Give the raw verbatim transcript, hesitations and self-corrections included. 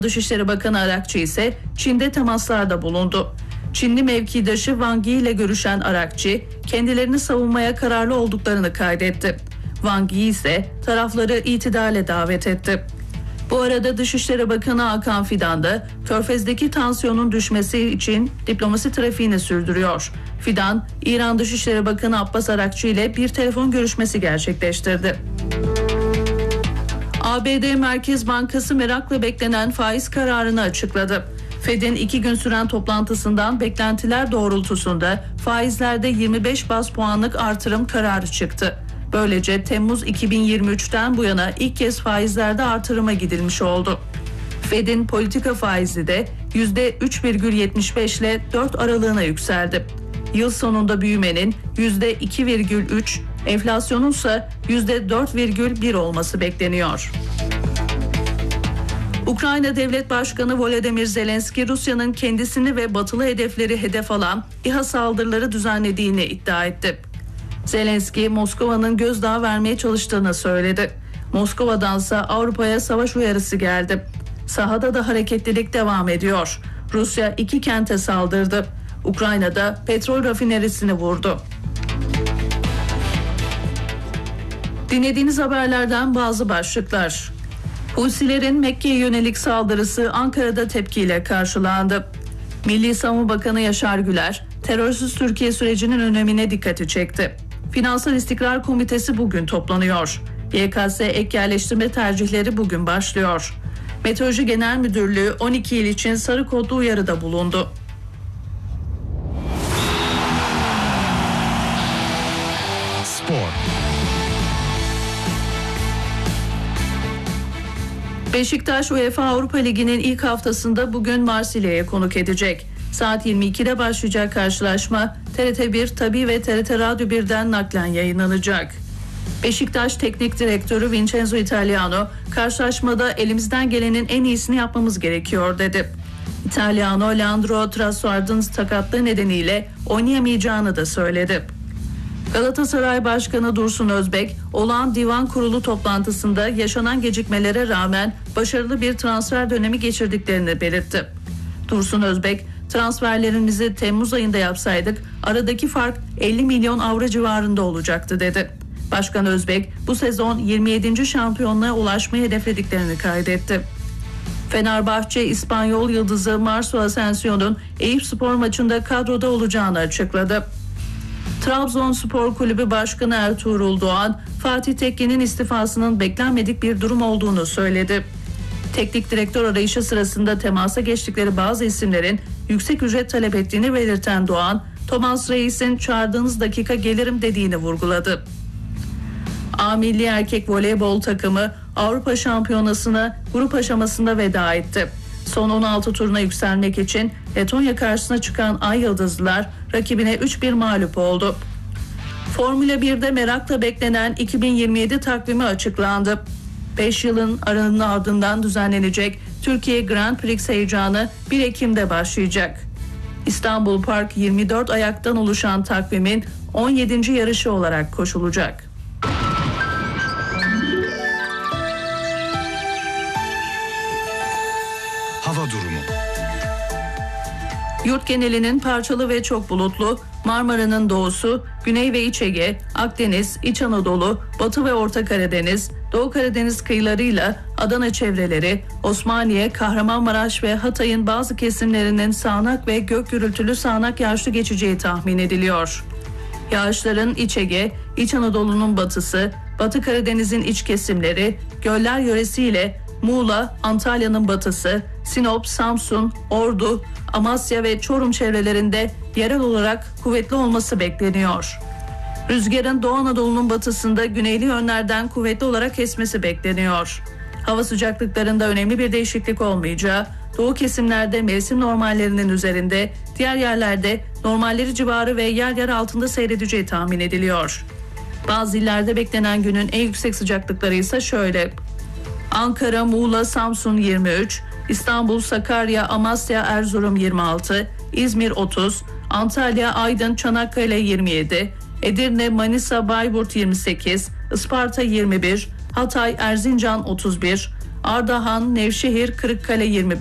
Dışişleri Bakanı Arakçı ise Çin'de temaslarda bulundu. Çinli mevkidaşı Wang Yi ile görüşen Arakçı, kendilerini savunmaya kararlı olduklarını kaydetti. Wang Yi ise tarafları itidale davet etti. Bu arada Dışişleri Bakanı Hakan Fidan da Körfez'deki tansiyonun düşmesi için diplomasi trafiğini sürdürüyor. Fidan, İran Dışişleri Bakanı Abbas Arakçı ile bir telefon görüşmesi gerçekleştirdi. A B D Merkez Bankası merakla beklenen faiz kararını açıkladı. Fed'in iki gün süren toplantısından beklentiler doğrultusunda faizlerde yirmi beş baz puanlık artırım kararı çıktı. Böylece Temmuz iki bin yirmi üçten bu yana ilk kez faizlerde artırıma gidilmiş oldu. Fed'in politika faizi de yüzde üç virgül yetmiş beş ile dört aralığına yükseldi. Yıl sonunda büyümenin yüzde iki virgül üç, enflasyonun ise yüzde dört virgül bir olması bekleniyor. Ukrayna Devlet Başkanı Volodymyr Zelenski, Rusya'nın kendisini ve batılı hedefleri hedef alan İHA saldırıları düzenlediğini iddia etti. Zelenski, Moskova'nın gözdağı vermeye çalıştığını söyledi. Moskova'dansa Avrupa'ya savaş uyarısı geldi. Sahada da hareketlilik devam ediyor. Rusya iki kente saldırdı. Ukrayna'da petrol rafinerisini vurdu. Dinlediğiniz haberlerden bazı başlıklar. Husilerin Mekke'ye yönelik saldırısı Ankara'da tepkiyle karşılandı. Milli Savunma Bakanı Yaşar Güler, terörsüz Türkiye sürecinin önemine dikkati çekti. Finansal İstikrar Komitesi bugün toplanıyor. Y K S ek yerleştirme tercihleri bugün başlıyor. Meteoroloji Genel Müdürlüğü on iki il için sarı kodlu uyarıda bulundu. Spor. Beşiktaş UEFA Avrupa Ligi'nin ilk haftasında bugün Marsilya'ya konuk edecek. Saat yirmi ikide başlayacak karşılaşma T R T bir Tabii ve T R T Radyo birden naklen yayınlanacak. Beşiktaş Teknik Direktörü Vincenzo Italiano, karşılaşmada elimizden gelenin en iyisini yapmamız gerekiyor dedi. Italiano, Leandro Trossard'ın sakatlığı nedeniyle oynayamayacağını da söyledi. Galatasaray Başkanı Dursun Özbek, olağan divan kurulu toplantısında yaşanan gecikmelere rağmen başarılı bir transfer dönemi geçirdiklerini belirtti. Dursun Özbek, transferlerimizi Temmuz ayında yapsaydık aradaki fark elli milyon avro civarında olacaktı dedi. Başkan Özbek, bu sezon yirmi yedinci şampiyonluğa ulaşmayı hedeflediklerini kaydetti. Fenerbahçe, İspanyol yıldızı Marco Asensio'nun Eyüpspor maçında kadroda olacağını açıkladı. Trabzonspor Kulübü Başkanı Ertuğrul Doğan, Fatih Tekke'nin istifasının beklenmedik bir durum olduğunu söyledi. Teknik direktör arayışı sırasında temasa geçtikleri bazı isimlerin yüksek ücret talep ettiğini belirten Doğan, Thomas Reis'in çağırdığınız dakika gelirim dediğini vurguladı. A Milli Erkek Voleybol takımı Avrupa Şampiyonası'na grup aşamasında veda etti. Son on altı turuna yükselmek için Letonya karşısına çıkan Ay Yıldızlılar rakibine üç bir mağlup oldu. Formula birde merakla beklenen iki bin yirmi yedi takvimi açıklandı. beş yılın aranın ardından düzenlenecek Türkiye Grand Prix heyecanı bir Ekim'de başlayacak. İstanbul Park yirmi dört ayaktan oluşan takvimin on yedinci yarışı olarak koşulacak. Hava durumu. Yurt genelinin parçalı ve çok bulutlu, Marmara'nın doğusu, Güney ve İç Ege, Akdeniz, İç Anadolu, Batı ve Orta Karadeniz, Doğu Karadeniz kıyılarıyla Adana çevreleri, Osmaniye, Kahramanmaraş ve Hatay'ın bazı kesimlerinin sağanak ve gök gürültülü sağanak yağışlı geçeceği tahmin ediliyor. Yağışların İç Ege, İç Anadolu'nun batısı, Batı Karadeniz'in iç kesimleri, göller yöresiyle Muğla, Antalya'nın batısı, Sinop, Samsun, Ordu, Amasya ve Çorum çevrelerinde yerel olarak kuvvetli olması bekleniyor. Rüzgarın Doğu Anadolu'nun batısında güneyli yönlerden kuvvetli olarak esmesi bekleniyor. Hava sıcaklıklarında önemli bir değişiklik olmayacağı, doğu kesimlerde mevsim normallerinin üzerinde, diğer yerlerde normalleri civarı ve yer yer altında seyredeceği tahmin ediliyor. Bazı illerde beklenen günün en yüksek sıcaklıkları ise şöyle: Ankara, Muğla, Samsun yirmi üç, İstanbul, Sakarya, Amasya, Erzurum yirmi altı, İzmir otuz, Antalya, Aydın, Çanakkale yirmi yedi, Edirne, Manisa, Bayburt yirmi sekiz, Isparta yirmi bir, Hatay, Erzincan otuz bir, Ardahan, Nevşehir, Kırıkkale yirmi beş.